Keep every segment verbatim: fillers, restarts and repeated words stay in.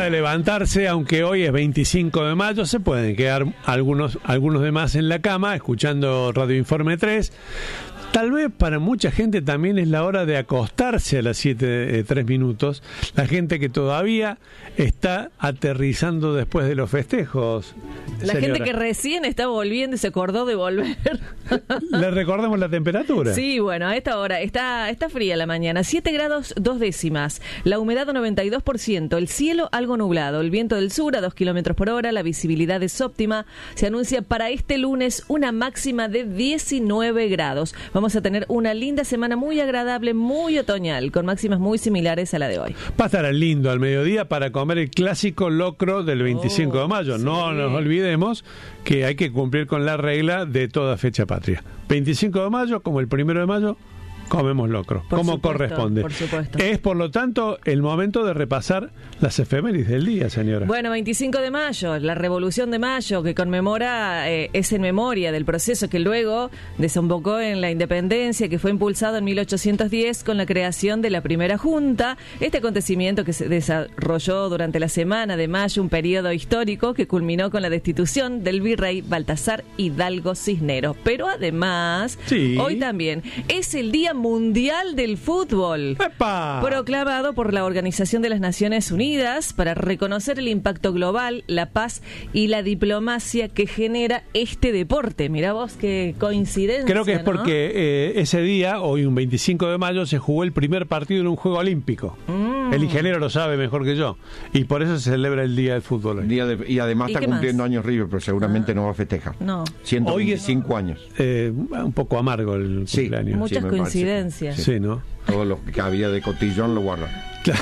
de levantarse, aunque hoy es veinticinco de mayo, se pueden quedar algunos, algunos de más en la cama escuchando Radio Informe tres. Tal vez para mucha gente también es la hora de acostarse a las siete, tres minutos. La gente que todavía está aterrizando después de los festejos. La señora. Gente que recién está volviendo y se acordó de volver. ¿Le recordamos la temperatura? Sí, bueno, a esta hora está, está fría la mañana. siete grados dos décimas. La humedad noventa y dos por ciento. El cielo algo nublado. El viento del sur a dos kilómetros por hora. La visibilidad es óptima. Se anuncia para este lunes una máxima de diecinueve grados. Vamos a tener una linda semana muy agradable, muy otoñal, con máximas muy similares a la de hoy. Va a estar lindo al mediodía para comer el clásico locro del veinticinco oh, de mayo. Sí. No nos olvidemos que hay que cumplir con la regla de toda fecha patria. veinticinco de mayo, como el primero de mayo, comemos locro, por como supuesto, corresponde. Por supuesto. Es, por lo tanto, el momento de repasar las efemérides del día, señora. Bueno, veinticinco de mayo, la Revolución de Mayo, que conmemora, eh, es en memoria del proceso que luego desembocó en la independencia, que fue impulsado en mil ochocientos diez con la creación de la primera junta. Este acontecimiento que se desarrolló durante la semana de mayo, un periodo histórico que culminó con la destitución del virrey Baltasar Hidalgo Cisneros. Pero además, sí. hoy también es el Día Mundial del Fútbol, ¡epa!, proclamado por la Organización de las Naciones Unidas para reconocer el impacto global, la paz y la diplomacia que genera este deporte. Mirá vos qué coincidencia. Creo que es ¿no? porque eh, ese día, hoy un veinticinco de mayo, se jugó el primer partido en un juego olímpico. Mm. El ingeniero lo sabe mejor que yo. Y por eso se celebra el Día del Fútbol. Día de, y además ¿Y está cumpliendo más? años River, pero seguramente ah. no va a festejar. No. ciento veinticinco hoy es, años. Eh, un poco amargo el sí, cumpleaños. Muchas sí, coincidencias. Sí. sí, ¿no? Todo lo que había de cotillón lo guardan. Claro.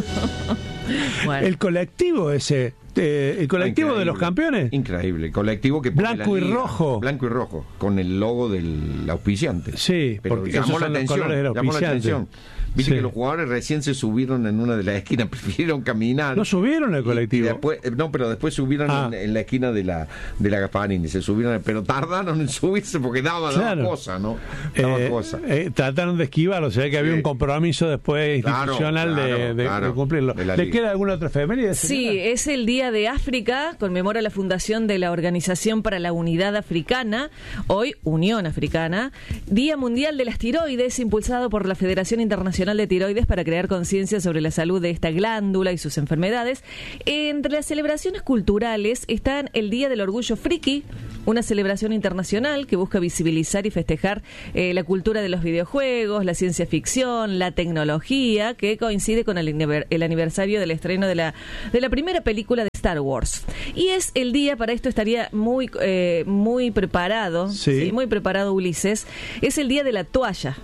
Bueno. El colectivo ese, eh, el colectivo Increíble. de los campeones. Increíble, el colectivo que blanco y liga, rojo. Blanco y rojo, con el logo del auspiciante. Sí, pero porque llamó esos la son atención, los colores del llamó la auspiciante. atención. Viste sí. que los jugadores recién se subieron en una de las esquinas, prefirieron caminar. No subieron al colectivo. Y, y después, no, pero después subieron ah. en, en la esquina de la de la Gasparini, se subieron, pero tardaron en subirse porque daba, claro. daba cosa, ¿no? Daba eh, cosa. Eh, trataron de esquivar, o sea que sí. había un compromiso después institucional claro, de, de, claro, de cumplirlo. De ¿Le queda alguna otra efeméride? Sí, es el Día de África, conmemora la fundación de la Organización para la Unidad Africana, hoy Unión Africana. Día Mundial de las Tiroides, impulsado por la Federación Internacional de Tiroides para crear conciencia sobre la salud de esta glándula y sus enfermedades. Entre las celebraciones culturales están el Día del Orgullo Friki, una celebración internacional que busca visibilizar y festejar eh, la cultura de los videojuegos, la ciencia ficción, la tecnología, que coincide con el, el aniversario del estreno de la, de la primera película de Star Wars. Y es el día, para esto estaría muy, eh, muy preparado, sí. ¿sí? muy preparado Ulises, es el Día de la Toalla.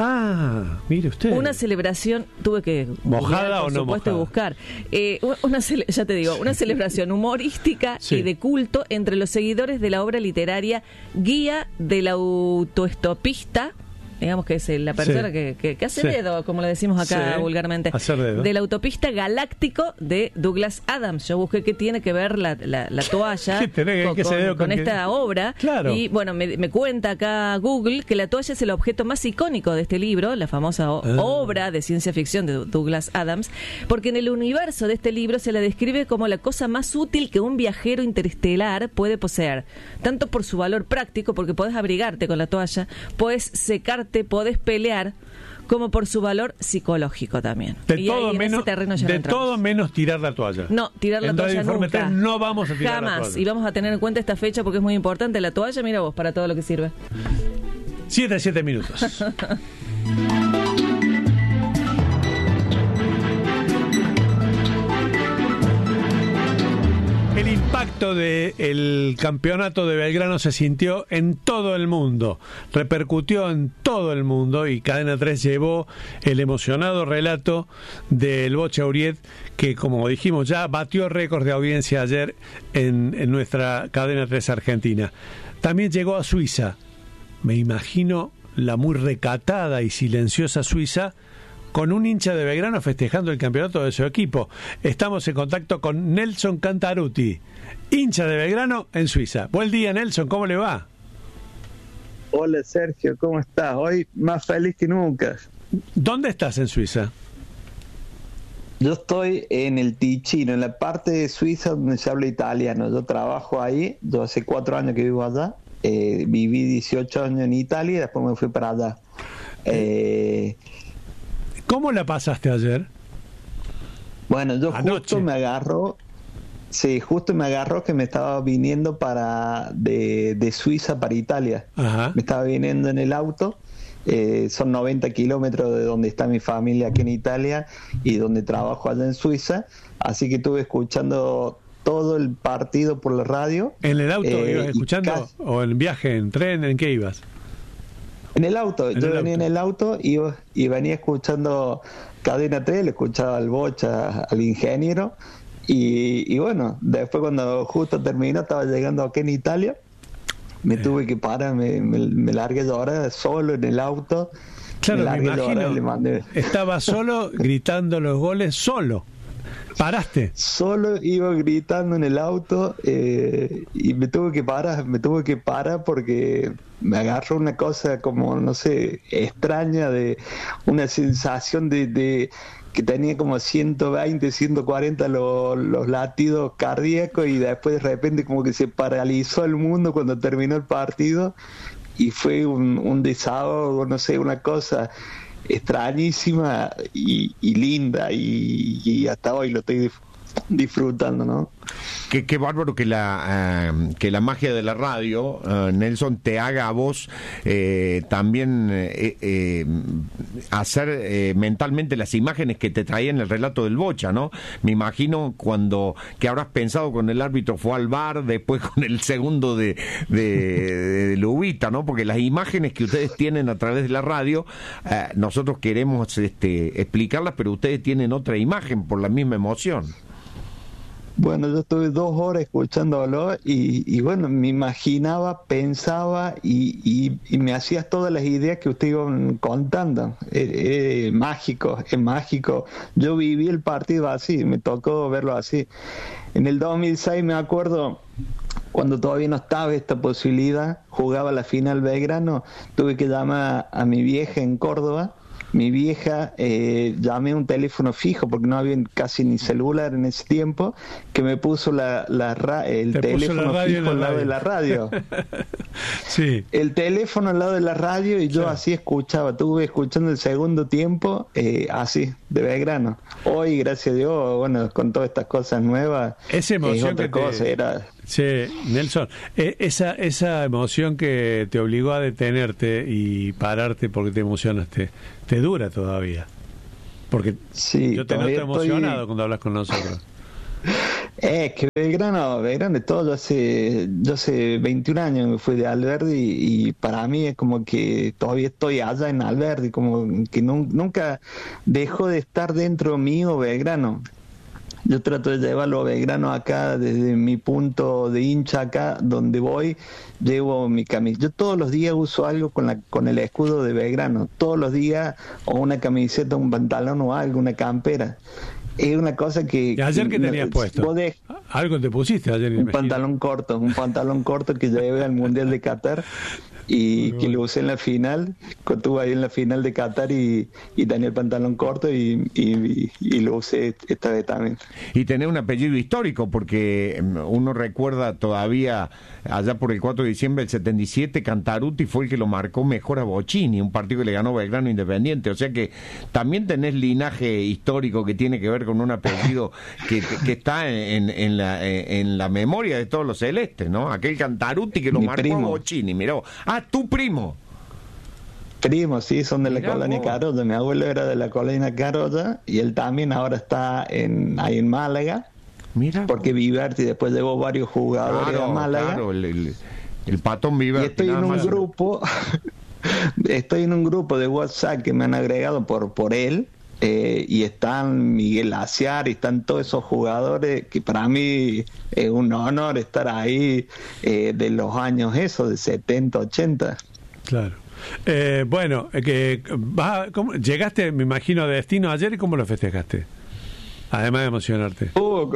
Ah, mire usted. Una celebración, tuve que mojada por o no supuesto mojada. buscar. Eh, una cele, ya te digo, una celebración humorística sí. y de culto entre los seguidores de la obra literaria Guía del Autoestopista. Digamos que es la persona sí. que, que, que hace sí. dedo, como le decimos acá sí. vulgarmente, de la autopista galáctico de Douglas Adams. Yo busqué qué tiene que ver la, la, la toalla con, con, con, con esta que... obra. Claro. Y bueno, me, me cuenta acá Google que la toalla es el objeto más icónico de este libro, la famosa o, ah. obra de ciencia ficción de Douglas Adams, porque en el universo de este libro se la describe como la cosa más útil que un viajero interestelar puede poseer, tanto por su valor práctico, porque podés abrigarte con la toalla, podés secarte, te podés pelear, como por su valor psicológico también. De, y todo, ahí, menos, de todo menos tirar la toalla. No, tirar la en toalla nunca. No vamos a tirar Jamás. la toalla. Y vamos a tener en cuenta esta fecha porque es muy importante. La toalla, mira vos, para todo lo que sirve. Siete, siete minutos. El impacto del campeonato de Belgrano se sintió en todo el mundo, repercutió en todo el mundo y Cadena tres llevó el emocionado relato del Bocha Uriet, que como dijimos ya batió récord de audiencia ayer en, en nuestra Cadena tres Argentina. También llegó a Suiza, me imagino la muy recatada y silenciosa Suiza, con un hincha de Belgrano festejando el campeonato de su equipo. Estamos en contacto con Nelson Cantaruti, hincha de Belgrano en Suiza. Buen día, Nelson, ¿cómo le va? Hola, Sergio, ¿cómo estás? Hoy más feliz que nunca. ¿Dónde estás en Suiza? Yo estoy en el Ticino, en la parte de Suiza donde se habla italiano. Yo trabajo ahí, yo hace cuatro años que vivo allá. Eh, viví dieciocho años en Italia y después me fui para allá. Eh, ¿Cómo la pasaste ayer? Bueno, yo Anoche. justo me agarró, sí, justo me agarró que me estaba viniendo para de, de Suiza para Italia. Ajá. Me estaba viniendo en el auto. Eh, son noventa kilómetros de donde está mi familia aquí en Italia y donde trabajo allá en Suiza, así que estuve escuchando todo el partido por la radio. ¿En el auto eh, ibas escuchando? Casi, ¿O en viaje, en tren? ¿En qué ibas? en el auto, en yo el venía auto. en el auto y, y venía escuchando Cadena tres, le escuchaba al Bocha, al ingeniero, y, y bueno, después cuando justo terminó, estaba llegando aquí en Italia. Me Eh. tuve que parar, me, me, me largué a llorar solo en el auto. Claro, me, largué a llorar, imagino. le mandé- Estaba solo gritando los goles, solo. ¿Paraste? Solo iba gritando en el auto eh, y me tuve que parar, me tuve que parar porque me agarró una cosa como, no sé, extraña, de una sensación de, de que tenía como ciento veinte, ciento cuarenta los, los latidos cardíacos y después de repente como que se paralizó el mundo cuando terminó el partido y fue un, un desahogo, no sé, una cosa extrañísima y, y linda y, y hasta hoy lo estoy dif- disfrutando, ¿no? Qué, qué bárbaro que la eh, que la magia de la radio, eh, Nelson, te haga a vos eh, también eh, eh, hacer eh, mentalmente las imágenes que te traían el relato del Bocha, ¿no? Me imagino cuando que habrás pensado cuando el árbitro fue al V A R, después con el segundo de, de, de Lubita, ¿no? Porque las imágenes que ustedes tienen a través de la radio, eh, nosotros queremos este, explicarlas, pero ustedes tienen otra imagen por la misma emoción. Bueno, yo estuve dos horas escuchándolo y, y bueno, me imaginaba, pensaba y, y, y me hacías todas las ideas que ustedes iban contando. Es, es mágico, es mágico. Yo viví el partido así, me tocó verlo así. En el dos mil seis me acuerdo, cuando todavía no estaba esta posibilidad, jugaba la final Belgrano, tuve que llamar a mi vieja en Córdoba. Mi vieja, eh, llamé a un teléfono fijo porque no había casi ni celular en ese tiempo, que me puso la, la ra- el Te puso teléfono la radio en fijo la al lado radio. de la radio. Sí. El teléfono al lado de la radio y yo Claro. así escuchaba, estuve escuchando el segundo tiempo, eh, así, de Belgrano. Hoy, gracias a Dios, bueno, con todas estas cosas nuevas, Esa emoción es otra que te- cosa, era... Sí, Nelson, eh, esa, esa emoción que te obligó a detenerte y pararte porque te emocionaste, te dura todavía. Porque Sí, yo te noto todavía estoy- emocionado cuando hablas con nosotros. Es que Belgrano, Belgrano de todo, yo hace, yo hace veintiún años me fui de Alberdi y, y para mí es como que todavía estoy allá en Alberdi, como que nun- nunca dejó de estar dentro mío Belgrano. Yo trato de llevarlo a Belgrano acá, desde mi punto de hincha acá, donde voy, llevo mi camiseta. Yo todos los días uso algo con la con el escudo de Belgrano, todos los días, o una camiseta, un pantalón o algo, una campera. Es una cosa que... ¿Y ayer qué que- tenías puesto? vos dej- Algo te pusiste ayer. me un imagino. pantalón corto, un pantalón corto que llevé al Mundial de Qatar y que lo usé en la final, estuve ahí en la final de Qatar y, y tenía el pantalón corto y, y, y lo usé esta vez también. Y tener un apellido histórico, porque uno recuerda todavía, allá por el cuatro de diciembre del setenta y siete, Cantarutti fue el que lo marcó mejor a Bocini, un partido que le ganó Belgrano Independiente. O sea que también tenés linaje histórico que tiene que ver con un apellido que, que está en, en, la, en la memoria de todos los celestes, ¿no? Aquel Cantarutti que lo Mi marcó primo. a Bocini, miró. Ah, tu primo. Primo, sí, son de la Mirá colonia vos. Carolla. Mi abuelo era de la colonia Carolla y él también ahora está en, ahí en Málaga, Mira. porque Viverti después llevó varios jugadores Claro, a Málaga. claro, el, el, el patón Y Viverti, estoy nada en un más. grupo, estoy en un grupo de WhatsApp que me han agregado por por él, eh, y están Miguel Aciar y están todos esos jugadores que para mí es un honor estar ahí, eh, de los años esos, de setenta, ochenta. Claro. Eh, bueno, eh, que vas a- ¿cómo- llegaste, me imagino, a destino ayer y cómo lo festejaste. Además de emocionarte. Uh,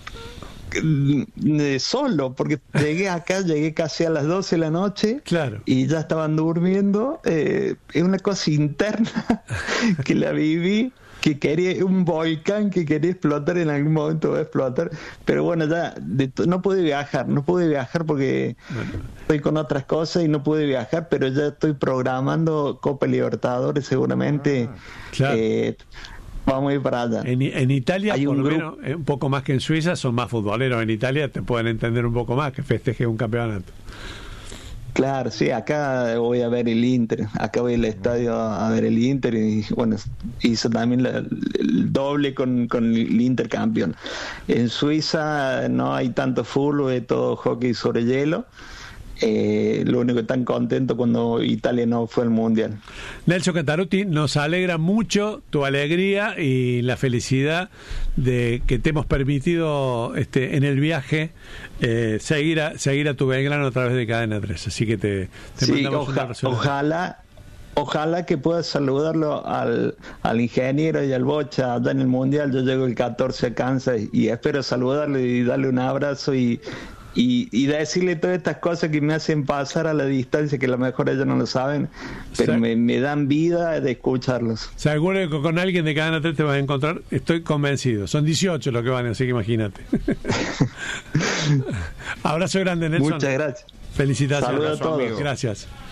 eh, solo, porque llegué acá, llegué casi a las doce de la noche. Claro. Y ya estaban durmiendo. Eh, es una cosa interna que la viví, que quería, un volcán que quería explotar, en algún momento va a explotar, pero bueno, ya de, no pude viajar, no pude viajar porque bueno. estoy con otras cosas y no pude viajar, pero ya estoy programando Copa Libertadores seguramente. Ah, claro. eh, Vamos a ir para allá. En, en Italia, Hay por un lo grupo... menos, un poco más que en Suiza, son más futboleros. En Italia te pueden entender un poco más que festeje un campeonato. Claro, sí, acá voy a ver el Inter, acá voy al estadio a ver el Inter y bueno, hizo también la, el doble con, con el Inter campeón. En Suiza no hay tanto fútbol, es todo hockey sobre hielo. Eh, lo único que están contentos cuando Italia no fue al Mundial. Nelson Cantarutti, nos alegra mucho tu alegría y la felicidad de que te hemos permitido este, en el viaje eh, seguir, a, seguir a tu Belgrano a través de Cadena tres, así que te, te sí, mandamos oja, una ojalá Ojalá que puedas saludarlo al, al ingeniero y al Bocha allá en el Mundial. Yo llego el catorce a Kansas y espero saludarle y darle un abrazo y Y, y decirle todas estas cosas que me hacen pasar a la distancia, que a lo mejor ellos no lo saben, pero sí. me, me dan vida de escucharlos. Seguro que con alguien de Cadena tres te vas a encontrar, estoy convencido. Son dieciocho los que van, así que imagínate. Abrazo grande, Nelson. Muchas gracias. Felicitaciones. Saludos a todos. Gracias.